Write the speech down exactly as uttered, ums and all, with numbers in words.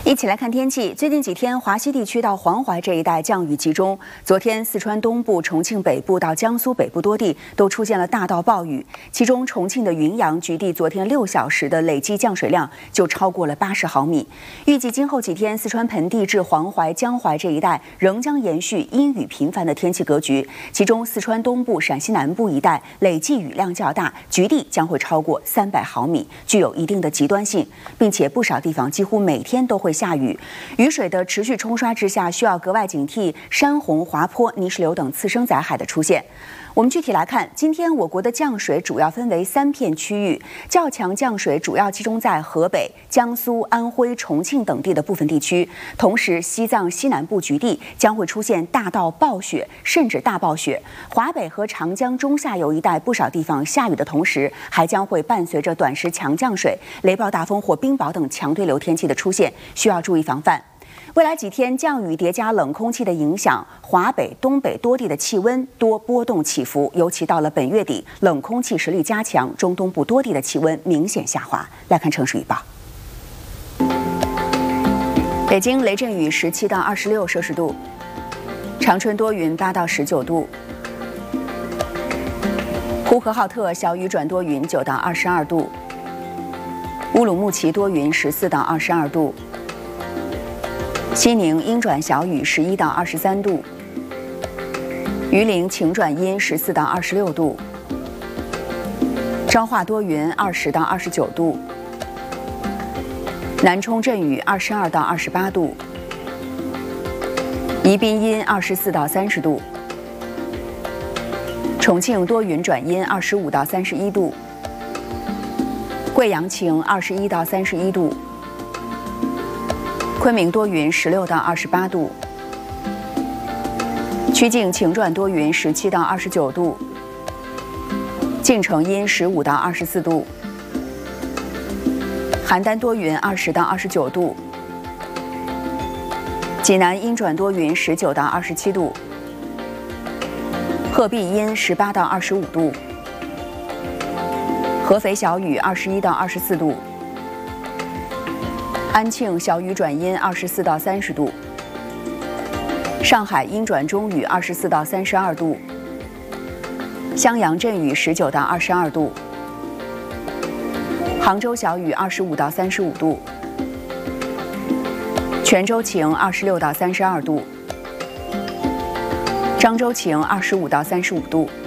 一起来看天气。最近几天，华西地区到黄淮这一带降雨集中。昨天，四川东部、重庆北部到江苏北部多地都出现了大到暴雨，其中重庆的云阳局地昨天六小时的累计降水量就超过了八十毫米。预计今后几天，四川盆地至黄淮、江淮这一带仍将延续阴雨频繁的天气格局，其中四川东部、陕西南部一带累计雨量较大，局地将会超过三百毫米，具有一定的极端性，并且不少地方几乎每天都会下雨，雨水的持续冲刷之下，需要格外警惕山洪、滑坡、泥石流等次生灾害的出现。我们具体来看，今天我国的降水主要分为三片区域，较强降水主要集中在河北、江苏、安徽、重庆等地的部分地区，同时西藏西南部局地将会出现大到暴雪，甚至大暴雪。华北和长江中下游一带不少地方下雨的同时，还将会伴随着短时强降水、雷暴大风或冰雹等强对流天气的出现，需要注意防范。未来几天，降雨叠加冷空气的影响，华北、东北多地的气温多波动起伏，尤其到了本月底，冷空气实力加强，中东部多地的气温明显下滑。来看城市预报。北京雷阵雨十七到二十六摄氏度，长春多云八到十九度，呼和浩特小雨转多云九到二十二度，乌鲁木齐多云十四到二十二度。西宁阴转小雨十一到二十三度，榆林晴转阴十四到二十六度，彰化多云二十到二十九度，南充阵雨二十二到二十八度，宜宾阴二十四到三十度，重庆多云转阴二十五到三十一度，贵阳晴二十一到三十一度。昆明多云十六到二十八度，曲靖晴转多云十七到二十九度，晋城阴十五到二十四度，邯郸多云二十到二十九度，济南阴转多云十九到二十七度，鹤壁阴十八到二十五度，合肥小雨二十一到二十四度。安庆小雨转阴二十四到三十度，上海阴转中雨二十四到三十二度，襄阳阵雨十九到二十二度，杭州小雨二十五到三十五度，泉州晴二十六到三十二度，漳州晴二十五到三十五度。